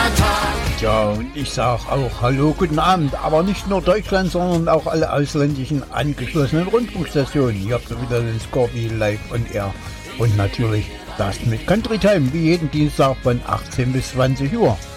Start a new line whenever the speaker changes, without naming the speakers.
Ja, und ich sag auch Hallo, guten Abend, aber nicht nur Deutschland, sondern auch alle ausländischen angeschlossenen Rundfunkstationen. Hier habt ihr wieder den Scorpio live on air. Und natürlich das mit Country Time, wie jeden Dienstag von 18 bis 20 Uhr.